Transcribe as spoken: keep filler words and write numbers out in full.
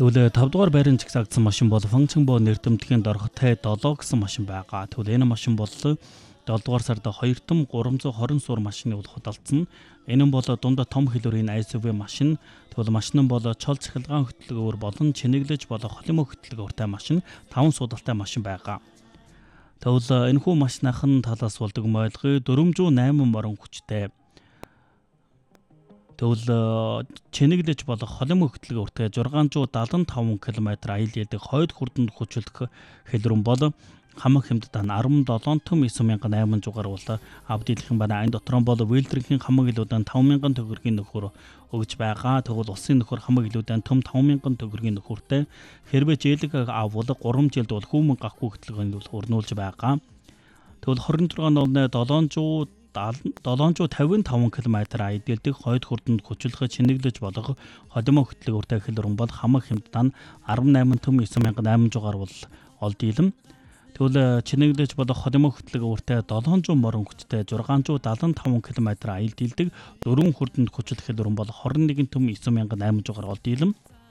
Тэгвэл тавд дугаар байранд жигсаагдсан машин бол Фангчанбо нэрдэмтгийн дорхотой долоо гэсэн машин байгаа. Тэгвэл энэ машин бол долоо дугаар сард хоёр том гурамзаа хорин суур машины улхад алдсан. Энэ нь бол дундаа том хэлбэрийн эс ю ви машин. Тэгвэл машин нь бол чол цахилгаан хөтөлбөр болон чинэглэж болох холимог хөтөлбөртэй машин, таван суудалтай машин байгаа. Тэгвэл энэхүү машиныхан талаас болдог мойлгой дөрвөмжүү найман морин хүчтэй. Тэгвэл чинэглэж болох холимог хөтөлбөртэй зургаанжуу дадлан таван километр аял ядаг хойд хурданд хүчилдэх хэлбэрэн бол хамаг хэмжээтэй арван долоо том эсвэн мянган айман зугаар бол авдийлхэн байна. Энэ дотор нь бол Вэлдрийн хамаг илүүдэн таван мянган төгрөгийн нөхөр өгж байгаа. Тэгвэл улсын нөхөр хамаг илүүдэн том таван мянган төгрөгийн нөхөртэй хэрвээ жээлэг аввал гурван жилд бол хүмүн гахгүй хөтөлбөрөнд өрнүүлж байгаа. Тэгвэл хорин зургаан оны долоонжуу долоонжуу тавин таван километр аяд дэлдэг хойд хурданд хүчлэх чинэглэж болох холимог хөтөлбөртэй хэлбэрэн бол хамаг хэмжээтэй арван найман том эсвэн мянган айман зугаар бол олдийлэн. Тэгвэл чинэглэж болох холимог хөтөлбөртэй долоонжуу морин хүчтэй зургаанжуу дадлан таван километр аял дэлдэг дөрвөн хурданд хүчлэх хэлбэрэн бол хорин нэгэн том эсвэн мянган айман зугаар олдийлэн.